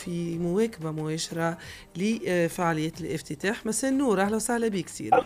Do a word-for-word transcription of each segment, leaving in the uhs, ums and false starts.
في مواكبة مباشرة لفعالية الافتتاح. مساء النور، أهلا وسهلا بك سيرين.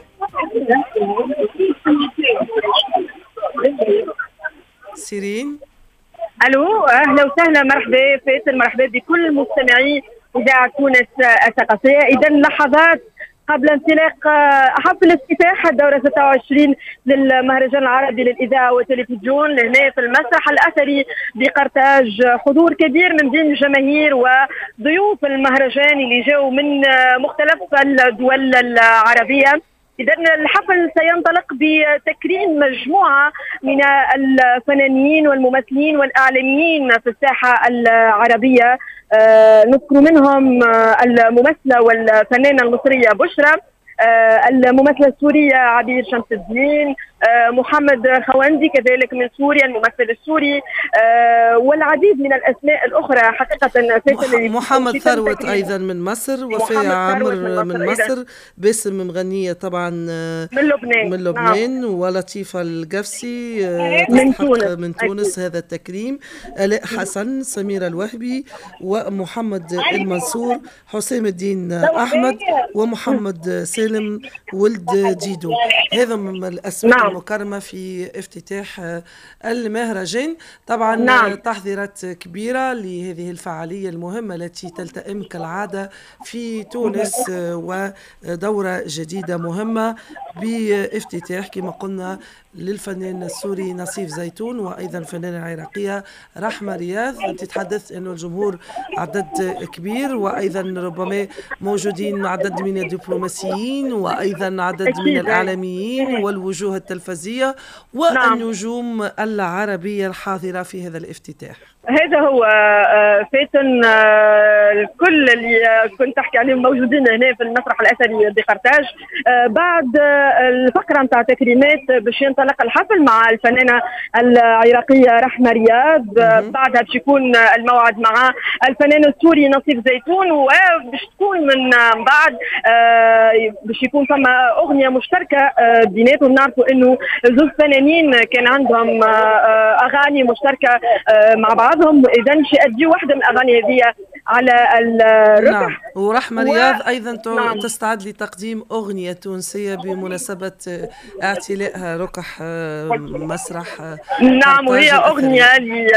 سيرين الو، اهلا وسهلا، مرحبا فاتن، مرحبا بكل مستمعي اذاعه تونس الثقافيه. اذا لحظات قبل انطلاق حفل افتتاح الدوره ستة وعشرين للمهرجان العربي للاذاعه والتلفزيون هنا في المسرح الاثري بقرطاج، حضور كبير من بين الجماهير وضيوف المهرجان اللي جاوا من مختلف الدول العربيه. إذا الحفل سينطلق بتكريم مجموعة من الفنانين والممثلين والإعلاميين في الساحة العربية. آه نذكر منهم آه الممثلة والفنانة المصرية بشرى، آه الممثلة السورية عبير شمس الدين، آه محمد خوندي كذلك من سوريا الممثل السوري، آه والعديد من الأسماء الأخرى. حقيقة مح محمد ثروت أيضا من مصر، وفاء عامر من مصر, من مصر باسم مغنية طبعا من لبنان من لبنان نعم. ولطيفة القفسي من تونس من تونس هذا التكريم. آلاء حسن، سميرة الوهبي، ومحمد المنصور، حسام الدين أحمد، ومحمد سالم ولد جيدو. هذا من الأسماء نعم. المكرمة في افتتاح المهرجان. طبعا نعم. تحضيرات كبيرة لهذه الفعالية المهمة التي تلتئم كالعادة في تونس، ودورة جديدة مهمة بافتتاح كما قلنا للفنان السوري نصيف زيتون، وأيضا الفنانة العراقية رحمة رياض. أنت تحدثت أنه الجمهور عدد كبير، وأيضا ربما موجودين عدد من الدبلوماسيين، وأيضا عدد من الإعلاميين والوجوه التلفزية والنجوم العربية الحاضرة في هذا الافتتاح. هذا هو فاتن، الكل اللي كنت تحكي عليهم موجودين هنا في المسرح الأثري بقرطاج. بعد الفقرة نتاع تكريمات باش ينطلق الحفل مع الفنانة العراقية رحمة رياض، بعدها باش يكون الموعد مع الفنان السوري نصيف زيتون، وباش تكون من بعد باش يكون ثم أغنية مشتركة بيناتهم. نعرفوا إنه زوج فنانين كان عندهم أغاني مشتركة مع بعض، إذا يأديوا واحدة من الأغاني هذه على الرفح. نعم. ورحمة و... رياض أيضا نعم. تستعد لتقديم أغنية تونسية بمناسبة اعتلائها ركح مسرح. نعم، وهي أغنية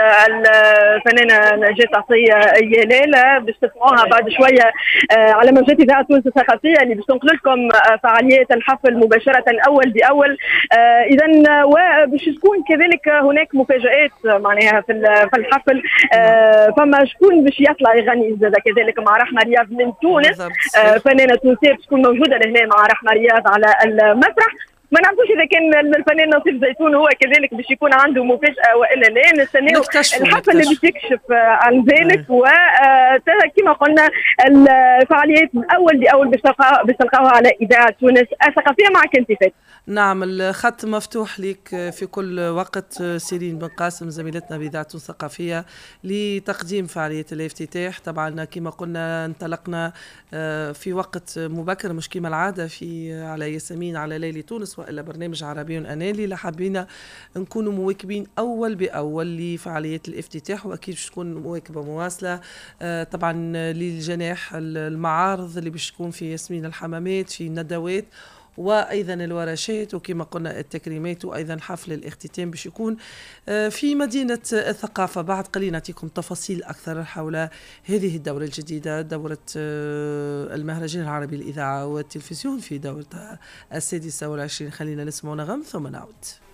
للفنانة نجاة عطية يلالة باش تسمعوها بعد شوية على موجات إذاعة تونس الثقافية اللي باش تنقل لكم فعاليات الحفل مباشرة أول بأول. إذا وباش تكون كذلك هناك مفاجآت معناها في الحفل. فما شكون باش يطلع يغني زاد كذلك مع رحمة رياض من تونس، فنانة تونسية باش تكون موجودة لهنا مع رحمة رياض على المسرح. ما نعرفوش اذا كان الفنان نصيف زيتون هو كذلك باش يكون عنده مفاجاه والا لا. نستناو الحفل اللي باش يكشف عن ذلك. وكما قلنا الفعاليات اول باول باش تلقاوها على اذاعه تونس الثقافيه. معك انت فاتن. نعم، الخط مفتوح لك في كل وقت سيرين بن قاسم زميلتنا بإذاعة الثقافية لتقديم فعالية الافتتاح. طبعا كما قلنا انطلقنا في وقت مبكر مش كما العادة في على ياسمين على ليلة تونس وإلا برنامج عربي أنالي، لحبينا نكونوا مواكبين أول بأول لفعالية الافتتاح، وأكيد باش تكون مواكبة مواصلة طبعا للجناح المعارض اللي باش تكون في ياسمين الحمامات، في الندوات وأيضا الورشات، وكما قلنا التكريمات، وأيضا حفل الاختتام باش يكون في مدينة الثقافة. بعد قليل نعطيكم تفاصيل أكثر حول هذه الدورة الجديدة، دورة المهرجان العربي للإذاعة والتلفزيون في دورتها السادسة والعشرين. خلينا نسمع نغم ثم نعود.